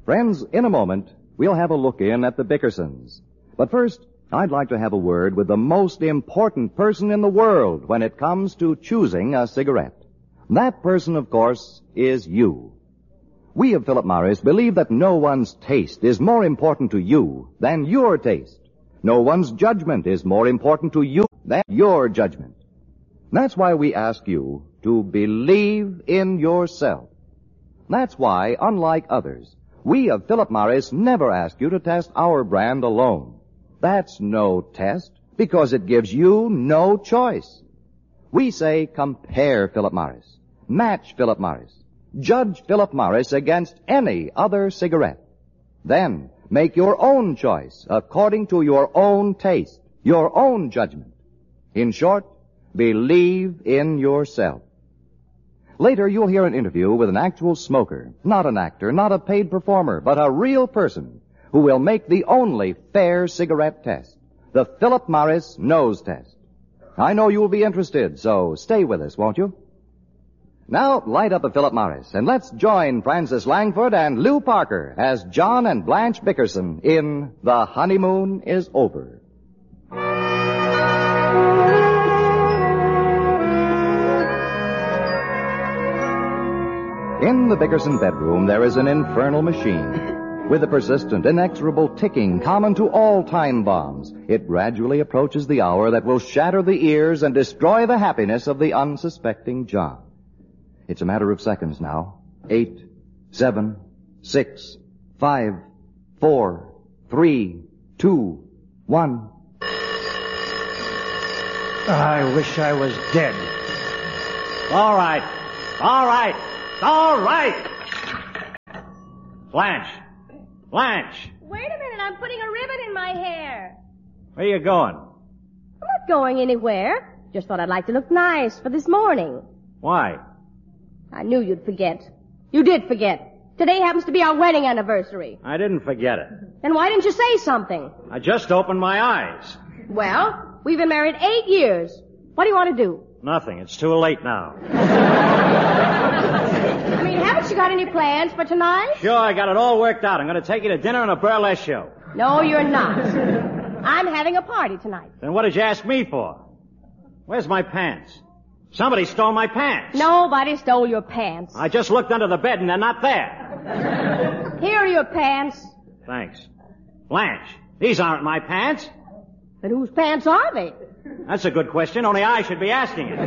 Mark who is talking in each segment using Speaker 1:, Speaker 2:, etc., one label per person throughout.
Speaker 1: Friends, in a moment, we'll have a look in at the Bickersons. But first, I'd like to have a word with the most important person in the world when it comes to choosing a cigarette. That person, of course, is you. We of Philip Morris believe that no one's taste is more important to you than your taste. No one's judgment is more important to you than your judgment. That's why we ask you to believe in yourself. That's why, unlike others, we of Philip Morris never ask you to test our brand alone. That's no test, because it gives you no choice. We say compare Philip Morris, match Philip Morris, judge Philip Morris against any other cigarette. Then make your own choice according to your own taste, your own judgment. In short, believe in yourself. Later, you'll hear an interview with an actual smoker, not an actor, not a paid performer, but a real person who will make the only fair cigarette test, the Philip Morris nose test. I know you'll be interested, so stay with us, won't you? Now, light up a Philip Morris, and let's join Frances Langford and Lou Parker as John and Blanche Bickerson in The Honeymoon is Over. In the Bickerson bedroom, there is an infernal machine. With a persistent, inexorable ticking common to all time bombs, it gradually approaches the hour that will shatter the ears and destroy the happiness of the unsuspecting John. It's a matter of seconds now. 8, 7, 6, 5, 4, 3, 2, 1.
Speaker 2: I wish I was dead. All right. All right. All right! Blanche! Blanche!
Speaker 3: Wait a minute, I'm putting a ribbon in my hair.
Speaker 2: Where are you going?
Speaker 3: I'm not going anywhere. Just thought I'd like to look nice for this morning.
Speaker 2: Why?
Speaker 3: I knew you'd forget. You did forget. Today happens to be our wedding anniversary.
Speaker 2: I didn't forget it.
Speaker 3: Then why didn't you say something?
Speaker 2: I just opened my eyes.
Speaker 3: Well, we've been married 8 years. What do you want to do?
Speaker 2: Nothing. It's too late now.
Speaker 3: I mean, haven't you got any plans for tonight?
Speaker 2: Sure, I got it all worked out. I'm going to take you to dinner and a burlesque show.
Speaker 3: No, you're not. I'm having a party tonight.
Speaker 2: Then what did you ask me for? Where's my pants? Somebody stole my pants.
Speaker 3: Nobody stole your pants.
Speaker 2: I just looked under the bed and they're not there.
Speaker 3: Here are your pants.
Speaker 2: Thanks. Blanche, these aren't my pants.
Speaker 3: Then whose pants are they?
Speaker 2: That's a good question. Only I should be asking it.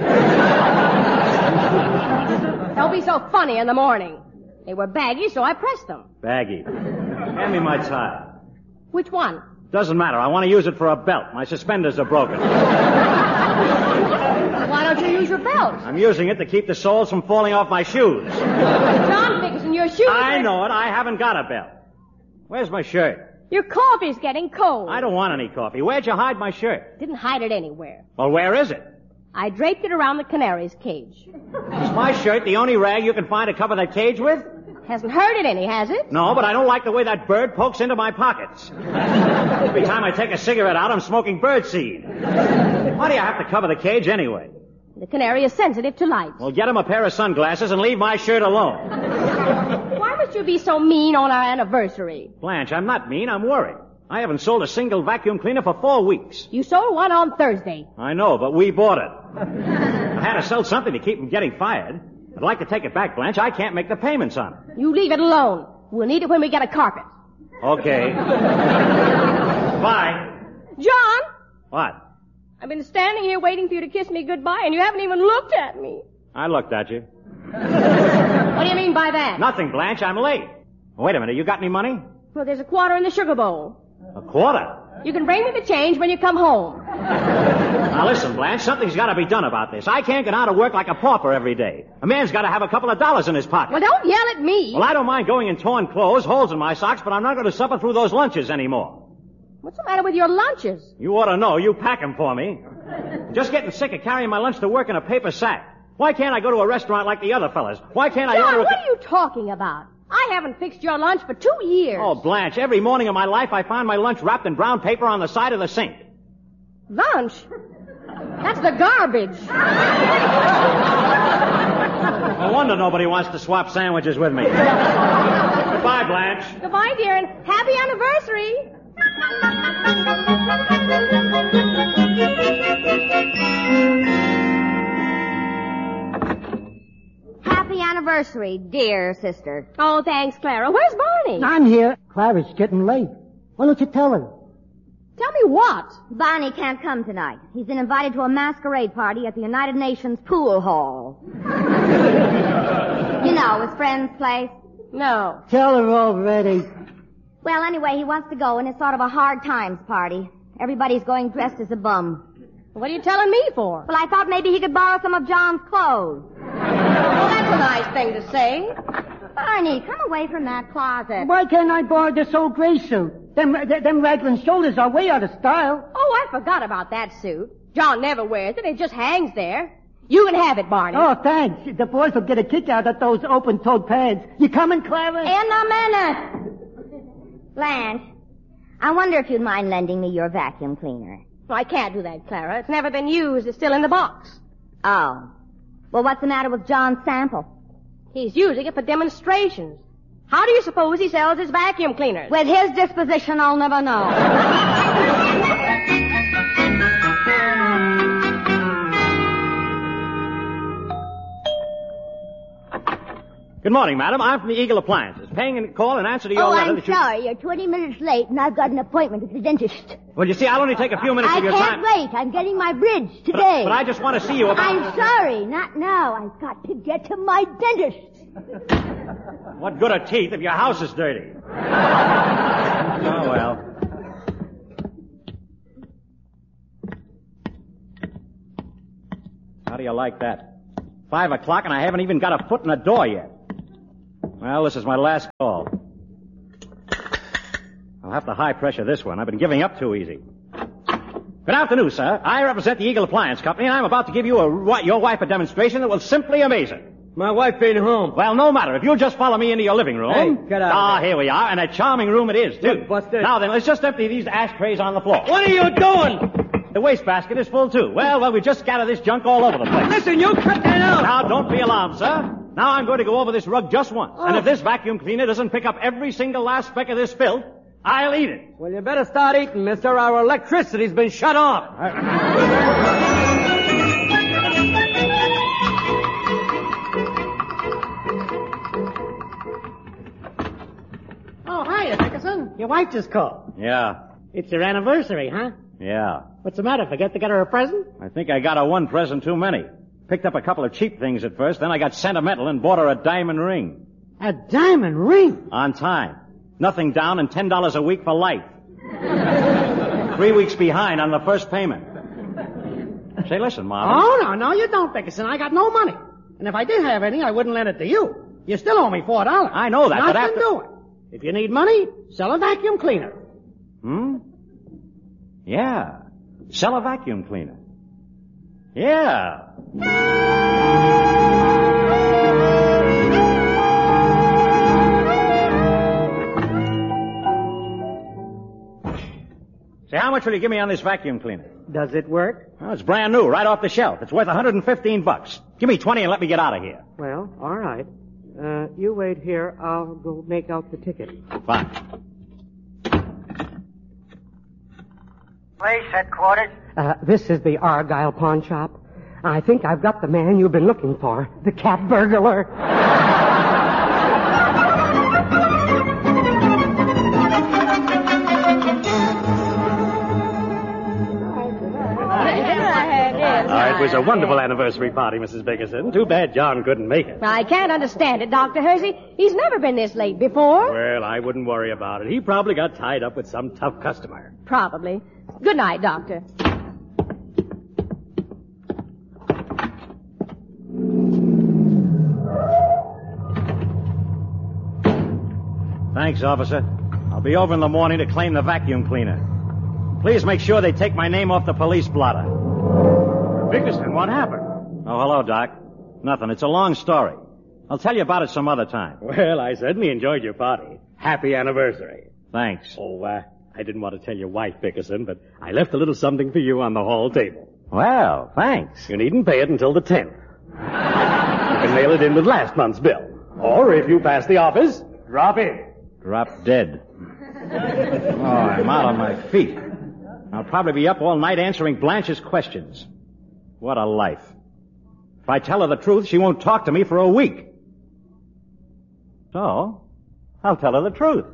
Speaker 3: Don't be so funny in the morning. They were baggy, so I pressed them.
Speaker 2: Baggy. Hand me my tie.
Speaker 3: Which one?
Speaker 2: Doesn't matter. I want to use it for a belt. My suspenders are broken.
Speaker 3: Why don't you use your belt?
Speaker 2: I'm using it to keep the soles from falling off my shoes.
Speaker 3: John Bickerson, your shoes
Speaker 2: I know it. I haven't got a belt. Where's my shirt?
Speaker 3: Your coffee's getting cold.
Speaker 2: I don't want any coffee. Where'd you hide my shirt?
Speaker 3: Didn't hide it anywhere.
Speaker 2: Well, where is it?
Speaker 3: I draped it around the canary's cage.
Speaker 2: Is my shirt the only rag you can find to cover that cage with?
Speaker 3: Hasn't hurt it any, has it?
Speaker 2: No, but I don't like the way that bird pokes into my pockets. Every time I take a cigarette out, I'm smoking birdseed. Why do you have to cover the cage anyway?
Speaker 3: The canary is sensitive to light.
Speaker 2: Well, get him a pair of sunglasses and leave my shirt alone.
Speaker 3: Why must you be so mean on our anniversary?
Speaker 2: Blanche, I'm not mean. I'm worried. I haven't sold a single vacuum cleaner for 4 weeks.
Speaker 3: You sold one on Thursday.
Speaker 2: I know, but we bought it. I had to sell something to keep from getting fired. I'd like to take it back, Blanche. I can't make the payments on it.
Speaker 3: You leave it alone. We'll need it when we get a carpet.
Speaker 2: Okay. Bye.
Speaker 3: John!
Speaker 2: What?
Speaker 3: I've been standing here waiting for you to kiss me goodbye, and you haven't even looked at me.
Speaker 2: I looked at you.
Speaker 3: What do you mean by that?
Speaker 2: Nothing, Blanche. I'm late. Wait a minute. You got any money?
Speaker 3: Well, there's a quarter in the sugar bowl.
Speaker 2: A quarter?
Speaker 3: You can bring me the change when you come home.
Speaker 2: Now listen, Blanche, something's got to be done about this. I can't get out of work like a pauper every day. A man's got to have a couple of dollars in his pocket.
Speaker 3: Well, don't yell at me.
Speaker 2: Well, I don't mind going in torn clothes, holes in my socks, but I'm not going to suffer through those lunches anymore.
Speaker 3: What's the matter with your lunches?
Speaker 2: You ought to know. You pack them for me. I'm just getting sick of carrying my lunch to work in a paper sack. Why can't I go to a restaurant like the other fellas? Why can't I
Speaker 3: John,
Speaker 2: order
Speaker 3: what are you talking about? I haven't fixed your lunch for 2 years.
Speaker 2: Oh, Blanche, every morning of my life I find my lunch wrapped in brown paper on the side of the sink.
Speaker 3: Lunch? That's the garbage.
Speaker 2: No wonder nobody wants to swap sandwiches with me. Goodbye, Blanche.
Speaker 3: Goodbye, dear, and happy anniversary.
Speaker 4: Happy anniversary, dear sister.
Speaker 3: Oh, thanks, Clara. Where's Barney?
Speaker 5: I'm here. Clara's getting late. Why don't you tell her?
Speaker 3: Tell me what?
Speaker 4: Barney can't come tonight. He's been invited to a masquerade party at the United Nations pool hall. You know, his friend's place.
Speaker 3: No.
Speaker 5: Tell her already.
Speaker 4: Well, anyway, he wants to go, and it's sort of a hard times party. Everybody's going dressed as a bum.
Speaker 3: What are you telling me for?
Speaker 4: Well, I thought maybe he could borrow some of John's clothes.
Speaker 3: Well, that's a nice thing to say.
Speaker 4: Barney, come away from that closet.
Speaker 5: Why can't I borrow this old gray suit? Them raglan shoulders are way out of style.
Speaker 3: Oh, I forgot about that suit. John never wears it. It just hangs there. You can have it, Barney.
Speaker 5: Oh, thanks. The boys will get a kick out of those open-toed pants. You coming, Clara?
Speaker 4: In a minute. Blanche, I wonder if you'd mind lending me your vacuum cleaner.
Speaker 3: Well, I can't do that, Clara. It's never been used. It's still in the box.
Speaker 4: Oh. Well, what's the matter with John's sample?
Speaker 3: He's using it for demonstrations. How do you suppose he sells his vacuum cleaners?
Speaker 4: With his disposition, I'll never know.
Speaker 2: Good morning, madam. I'm from the Eagle Appliances. Paying a call in answer to your letter
Speaker 4: I'm
Speaker 2: that you...
Speaker 4: sorry. You're 20 minutes late, and I've got an appointment at the dentist.
Speaker 2: Well, you see, I'll only take a few minutes of your time.
Speaker 4: I can't wait. I'm getting my bridge today.
Speaker 2: But I just want to see you about...
Speaker 4: I'm sorry. Not now. I've got to get to my dentist.
Speaker 2: What good are teeth if your house is dirty? Oh, well. How do you like that? 5 o'clock and I haven't even got a foot in the door yet. Well, this is my last call. I'll have to high pressure this one. I've been giving up too easy. Good afternoon, sir. I represent the Eagle Appliance Company, and I'm about to give you your wife a demonstration that will simply amaze her.
Speaker 6: My wife ain't home.
Speaker 2: Well, no matter. If you'll just follow me into your living room.
Speaker 6: Hey, get out of there.
Speaker 2: Here we are, and a charming room it is, too.
Speaker 6: Look, Buster.
Speaker 2: Now then, let's just empty these ashtrays on the floor.
Speaker 6: What are you doing?
Speaker 2: The wastebasket is full, too. Well, we just scatter this junk all over the place.
Speaker 6: Listen, you cut that out.
Speaker 2: Now, don't be alarmed, sir. Now I'm going to go over this rug just once. And if this vacuum cleaner doesn't pick up every single last speck of this filth, I'll eat it.
Speaker 6: Well, you better start eating, mister. Our electricity's been shut off.
Speaker 5: Oh, hiya, Dickerson. Your wife just called.
Speaker 2: Yeah.
Speaker 5: It's your anniversary, huh?
Speaker 2: Yeah.
Speaker 5: What's the matter? Forget to get her a present?
Speaker 2: I think I got her one present too many. Picked up a couple of cheap things at first, then I got sentimental and bought her a diamond ring.
Speaker 5: A diamond ring?
Speaker 2: On time. Nothing down and $10 a week for life. 3 weeks behind on the first payment. Say, listen, Mom.
Speaker 5: Oh, no, you don't, Dickerson. I got no money. And if I did have any, I wouldn't lend it to you. You still owe me $4.
Speaker 2: I know that, but
Speaker 5: Nothing doing. If you need money, sell a vacuum cleaner.
Speaker 2: Yeah. Sell a vacuum cleaner. Yeah. Say, how much will you give me on this vacuum cleaner?
Speaker 5: Does it work?
Speaker 2: Well, it's brand new, right off the shelf. It's worth $115. Give me 20 and let me get out of here.
Speaker 5: Well, all right. You wait here. I'll go make out the ticket.
Speaker 2: Fine.
Speaker 7: Police headquarters.
Speaker 5: This is the Argyle pawn shop. I think I've got the man you've been looking for. The cat burglar.
Speaker 2: It was a wonderful anniversary party, Mrs. Bickerson. Too bad John couldn't make it.
Speaker 3: I can't understand it, Dr. Hersey. He's never been this late before.
Speaker 2: Well, I wouldn't worry about it. He probably got tied up with some tough customer.
Speaker 3: Probably. Good night, Doctor.
Speaker 2: Thanks, officer. I'll be over in the morning to claim the vacuum cleaner. Please make sure they take my name off the police blotter. Bickerson, what happened? Oh, hello, Doc. Nothing. It's a long story. I'll tell you about it some other time.
Speaker 6: Well, I certainly enjoyed your party. Happy anniversary.
Speaker 2: Thanks.
Speaker 6: Oh, I didn't want to tell your wife, Bickerson, but I left a little something for you on the hall table.
Speaker 2: Well, thanks.
Speaker 6: You needn't pay it until the 10th. You can can mail it in with last month's bill. Or if you pass the office, drop in.
Speaker 2: Drop dead. Oh, I'm out on my feet. I'll probably be up all night answering Blanche's questions. What a life. If I tell her the truth, she won't talk to me for a week. So, I'll tell her the truth.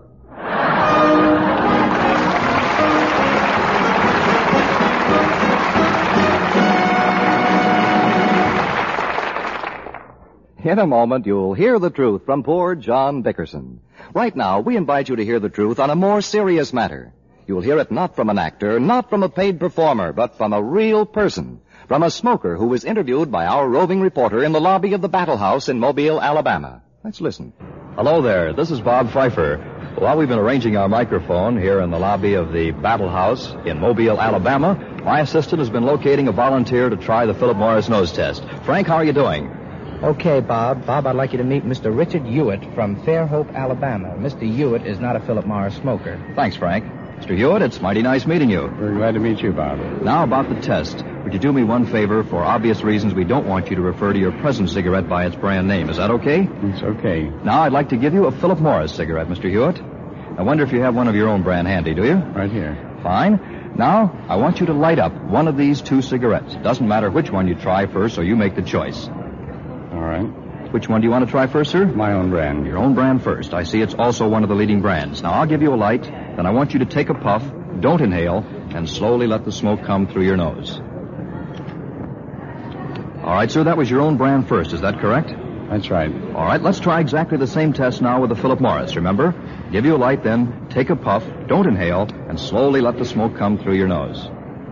Speaker 1: In a moment, you'll hear the truth from poor John Bickerson. Right now, we invite you to hear the truth on a more serious matter. You'll hear it not from an actor, not from a paid performer, but from a real person. From a smoker who was interviewed by our roving reporter in the lobby of the Battle House in Mobile, Alabama. Let's listen.
Speaker 7: Hello there. This is Bob Pfeiffer. While we've been arranging our microphone here in the lobby of the Battle House in Mobile, Alabama, my assistant has been locating a volunteer to try the Philip Morris nose test. Frank, how are you doing?
Speaker 8: Okay, Bob. Bob, I'd like you to meet Mr. Richard Hewitt from Fairhope, Alabama. Mr. Hewitt is not a Philip Morris smoker.
Speaker 7: Thanks, Frank. Mr. Hewitt, it's mighty nice meeting you.
Speaker 9: We're glad to meet you, Bob.
Speaker 7: Now about the test. Would you do me one favor? For obvious reasons, we don't want you to refer to your present cigarette by its brand name. Is that okay?
Speaker 9: It's okay.
Speaker 7: Now, I'd like to give you a Philip Morris cigarette, Mr. Hewitt. I wonder if you have one of your own brand handy, do you?
Speaker 9: Right here.
Speaker 7: Fine. Now, I want you to light up one of these two cigarettes. Doesn't matter which one you try first, so you make the choice.
Speaker 9: All right.
Speaker 7: Which one do you want to try first, sir?
Speaker 9: My own brand.
Speaker 7: Your own brand first. I see it's also one of the leading brands. Now, I'll give you a light, then I want you to take a puff, don't inhale, and slowly let the smoke come through your nose. All right, sir, that was your own brand first. Is that correct?
Speaker 9: That's right.
Speaker 7: All right, let's try exactly the same test now with the Philip Morris, remember? Give you a light, then take a puff, don't inhale, and slowly let the smoke come through your nose.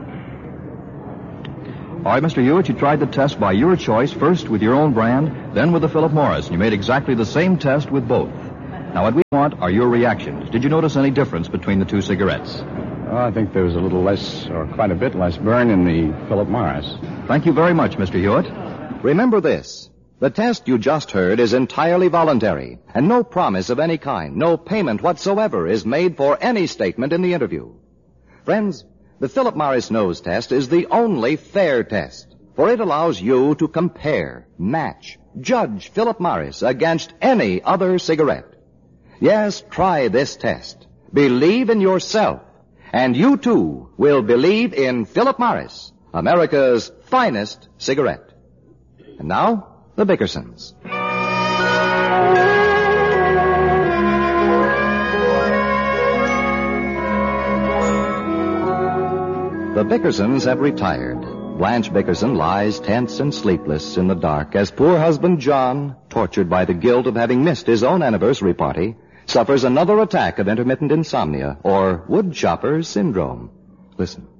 Speaker 7: All right, Mr. Hewitt, you tried the test by your choice, first with your own brand, then with the Philip Morris, and you made exactly the same test with both. Now, what we want are your reactions. Did you notice any difference between the two cigarettes?
Speaker 9: Oh, I think there was a little less, or quite a bit less burn in the Philip Morris.
Speaker 7: Thank you very much, Mr. Hewitt.
Speaker 1: Remember this. The test you just heard is entirely voluntary, and no promise of any kind, no payment whatsoever is made for any statement in the interview. Friends, the Philip Morris nose test is the only fair test, for it allows you to compare, match, judge Philip Morris against any other cigarette. Yes, try this test. Believe in yourself, and you too will believe in Philip Morris, America's finest cigarette. And now, the Bickersons. The Bickersons have retired. Blanche Bickerson lies tense and sleepless in the dark as poor husband John, tortured by the guilt of having missed his own anniversary party, suffers another attack of intermittent insomnia, or woodchopper syndrome. Listen.